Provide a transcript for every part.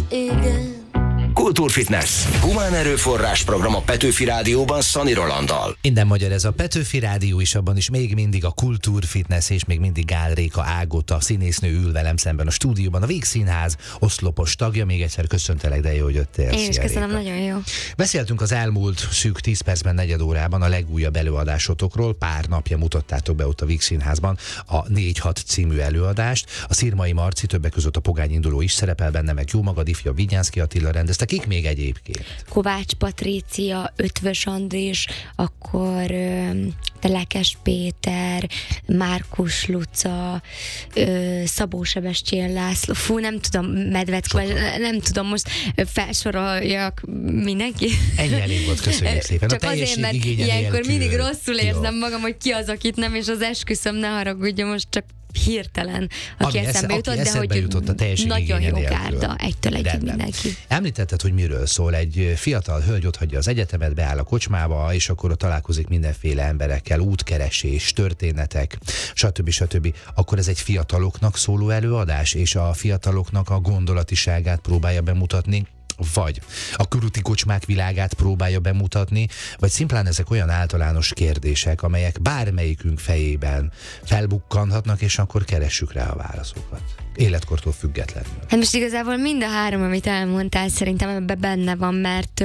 Igen. Kultúrfitness. Humán erőforrás program a Petőfi Rádióban Szani Rolanddal. Minden magyar ez a Petőfi Rádió is, abban is még mindig a Kultúrfitness, és még mindig Gál Réka Ágota színésznő ül velem szemben a stúdióban. A Vígszínház oszlopos tagja. Még egyszer köszöntelek, de jó, hogy jöttél. Én is köszönöm, nagyon jó. Beszéltünk az elmúlt szűk 10 percben, negyed órában a legújabb előadásotokról. Pár napja mutattátok be ott a Vígszínházban a 4-6 című előadást. A Szirmai Marci, többek között a Pogány Induló is szerepel benne, meg jó magad, ifja Vigyánszky Attila rendezte. Kik még egyébként? Kovács Patrícia, Ötvös Andrés, akkor Telekes Péter, Márkus Luca, Szabó Sebestyén László, nem tudom, Medvecko, nem tudom most felsoroljak mindenki. Ennyi elég volt, köszönjük szépen. Csak azért, mert ilyenkor mindig rosszul érzem magam, hogy ki az, akit nem, és az esküszöm, ne haragudja, most csak hirtelen, aki eszembe jutott, de hogy jutott a nagyon jó gárda, egytől egyig mindenki. Említetted, hogy miről szól. Egy fiatal hölgy otthagyja az egyetemet, beáll a kocsmába, és akkor ott találkozik mindenféle emberekkel, útkeresés, történetek, stb. Akkor ez egy fiataloknak szóló előadás, és a fiataloknak a gondolatiságát próbálja bemutatni, vagy a körúti kocsmák világát próbálja bemutatni, vagy szimplán ezek olyan általános kérdések, amelyek bármelyikünk fejében felbukkanhatnak, és akkor keressük rá a válaszokat. Életkortól függetlenül. Hát most igazából mind a három, amit elmondtál, szerintem ebben benne van, mert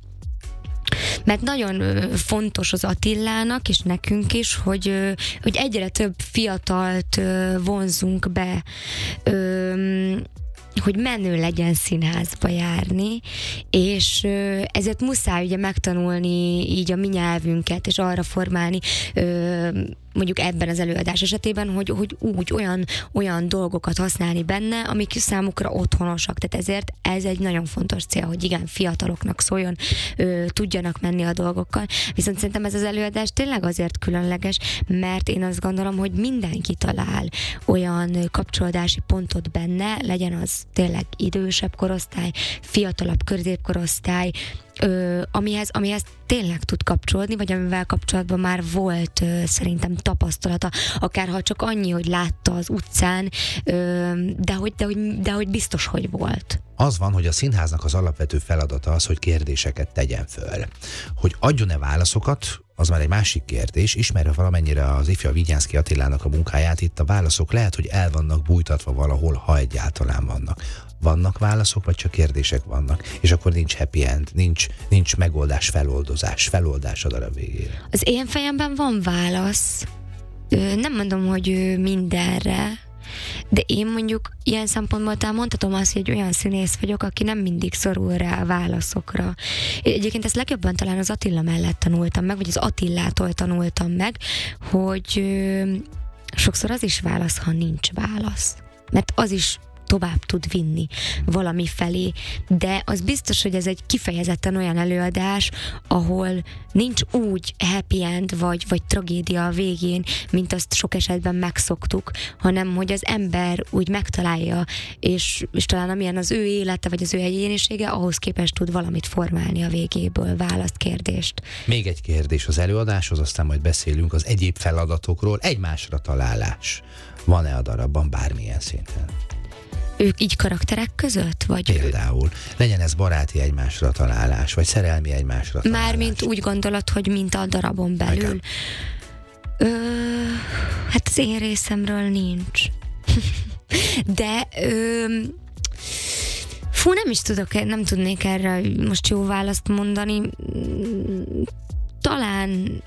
nagyon fontos az Attilának, és nekünk is, hogy egyre több fiatalt vonzunk be, hogy menő legyen színházba járni, és ezért muszáj ugye megtanulni így a mi nyelvünket, és arra formálni, mondjuk ebben az előadás esetében, hogy úgy olyan dolgokat használni benne, amik számukra otthonosak. Tehát ezért ez egy nagyon fontos cél, hogy igen, fiataloknak szóljon, tudjanak menni a dolgokkal. Viszont szerintem ez az előadás tényleg azért különleges, mert én azt gondolom, hogy mindenki talál olyan kapcsolódási pontot benne, legyen az tényleg idősebb korosztály, fiatalabb középkorosztály, amihez tényleg tud kapcsolódni, vagy amivel kapcsolatban már volt szerintem tapasztalata, akárha csak annyi, hogy látta az utcán, de hogy biztos, hogy volt. Az van, hogy a színháznak az alapvető feladata az, hogy kérdéseket tegyen föl. Hogy adjon-e válaszokat, az már egy másik kérdés. Ismerve valamennyire az ifja Vigyánszky Attilának a munkáját, itt a válaszok lehet, hogy el vannak bújtatva valahol, ha egyáltalán vannak. Vannak válaszok, vagy csak kérdések vannak, és akkor nincs happy end, nincs megoldás, feloldás a darab végére. Az én fejemben van válasz. Nem mondom, hogy mindenre, de én mondjuk ilyen szempontból mondhatom azt, hogy egy olyan színész vagyok, aki nem mindig szorul rá a válaszokra. Egyébként ezt legjobban talán az Attila mellett tanultam meg, vagy az Attilától tanultam meg, hogy sokszor az is válasz, ha nincs válasz. Mert az is tovább tud vinni valami felé, de az biztos, hogy ez egy kifejezetten olyan előadás, ahol nincs úgy happy end, vagy tragédia a végén, mint azt sok esetben megszoktuk, hanem hogy az ember úgy megtalálja, és talán amilyen az ő élete, vagy az ő egyénisége, ahhoz képest tud valamit formálni a végéből, választ, kérdést. Még egy kérdés az előadáshoz, aztán majd beszélünk az egyéb feladatokról. Egymásra találás van-e a darabban bármilyen szinten? Ők így karakterek között? Vagy például. Legyen ez baráti egymásra találás, vagy szerelmi egymásra találás. Mármint úgy gondolod, hogy mint a darabon belül? Hát az én részemről nincs. De nem tudnék erre most jó választ mondani. Talán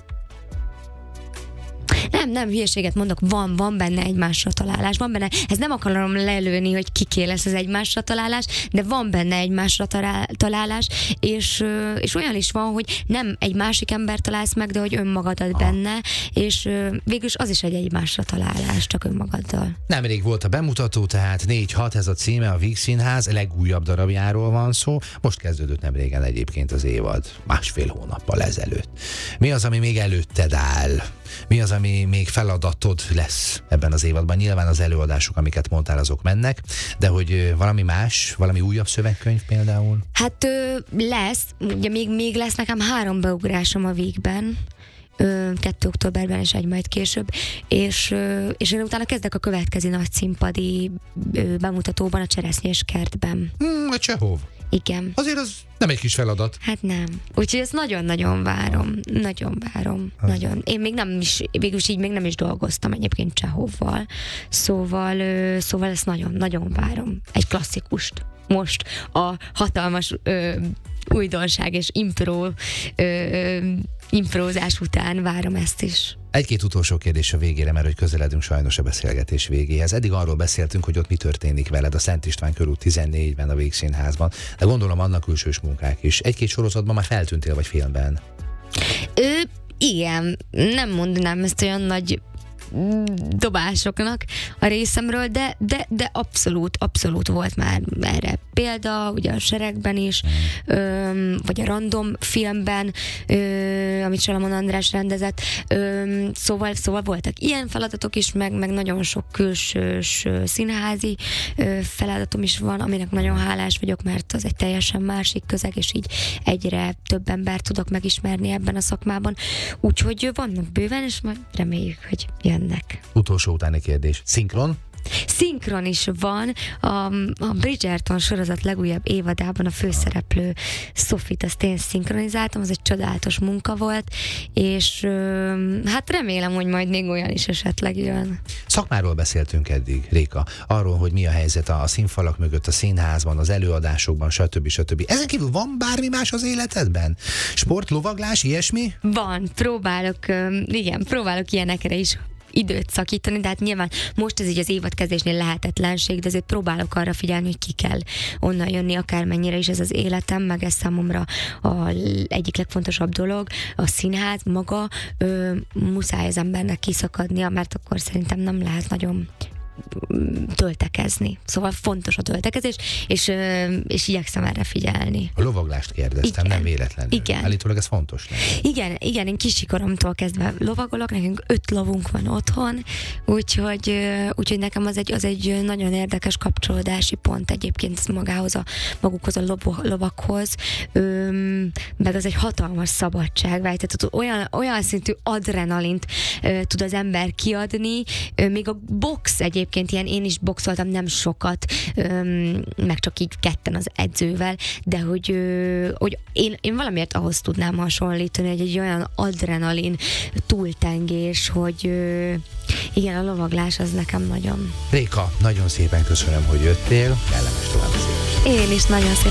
nem, hülyeséget mondok, van benne egymásra találás, van benne, ez nem akarom lelőni, hogy kiké lesz az egymásra találás, de van benne egymásra találás, és olyan is van, hogy nem egy másik ember találsz meg, de hogy önmagadat benne, és végülis az is egy egymásra találás, csak önmagaddal. Nemrég volt a bemutató, tehát 4-6, ez a címe, a Vígszínház legújabb darabjáról van szó. Most kezdődött nem régen egyébként az évad, 1,5 hónappal ezelőtt. Mi az, ami még előtted áll? Mi az, ami még feladatod lesz ebben az évadban? Nyilván az előadások, amiket mondtál, azok mennek, de hogy valami más, valami újabb szövegkönyv például? Hát lesz, ugye még lesz nekem 3 beugrásom a Vígben. 2 októberben és egy majd később, és én utána kezdek a következő nagy színpadi bemutatóban, a Cseresznyés kertben. A Csehov. Igen. Azért az nem egy kis feladat. Hát nem. Úgyhogy ezt nagyon-nagyon várom. Nagyon várom. Nagyon. Én még nem is, végülis így még nem is dolgoztam egyébként Csehovval. Szóval ezt nagyon-nagyon várom. Egy klasszikust. Most a hatalmas újdonság és imprózás után várom ezt is. Egy-két utolsó kérdés a végére, mert hogy közeledünk sajnos a beszélgetés végéhez. Eddig arról beszéltünk, hogy ott mi történik veled a Szent István körút 14-ben, a Vígszínházban, de gondolom annak külsős munkák is. Egy-két sorozatban már feltűntél, vagy filmben? Igen, nem mondanám ezt olyan nagy dobásoknak a részemről, de abszolút volt már erre példa, ugye a Seregben is, vagy a Random filmben, amit Salamon András rendezett, szóval voltak ilyen feladatok is, meg nagyon sok külsős színházi feladatom is van, aminek nagyon hálás vagyok, mert az egy teljesen másik közeg, és így egyre több embert tudok megismerni ebben a szakmában. Úgyhogy vannak bőven, és majd reméljük, hogy jönnek. Utolsó utáni kérdés. Szinkron? Szinkron is van. A Bridgerton sorozat legújabb évadában a főszereplő Sophie-t azt én szinkronizáltam, az egy csodálatos munka volt, és hát remélem, hogy majd még olyan is esetleg jön. Szakmáról beszéltünk eddig, Réka. Arról, hogy mi a helyzet a színfalak mögött, a színházban, az előadásokban, stb. Ezen kívül van bármi más az életedben? Sport, lovaglás, ilyesmi? Van, próbálok ilyenekre is időt szakítani, de hát nyilván most ez így az évadkezdésnél lehetetlenség, de azért próbálok arra figyelni, hogy ki kell onnan jönni, akármennyire is ez az életem, meg ez számomra egyik legfontosabb dolog, a színház maga, muszáj az embernek kiszakadnia, mert akkor szerintem nem lehet nagyon töltekezni. Szóval fontos a töltekezés, és igyekszem erre figyelni. A lovaglást kérdeztem, igen, nem véletlenül. Igen. Állítólag ez fontos. Igen, én kisikoromtól kezdve lovagolok, nekünk 5 lovunk van otthon, úgyhogy nekem az egy nagyon érdekes kapcsolódási pont egyébként magukhoz a lovakhoz, meg az egy hatalmas szabadságvágy, tehát olyan szintű adrenalint tud az ember kiadni, még a box egyébként ilyen, én is boxoltam nem sokat, meg csak így ketten az edzővel, de hogy én valamiért ahhoz tudnám hasonlítani, hogy egy olyan adrenalin túltengés, hogy igen, a lovaglás az nekem nagyon. Réka, nagyon szépen köszönöm, hogy jöttél, kellemes további szépen. Én is nagyon szépen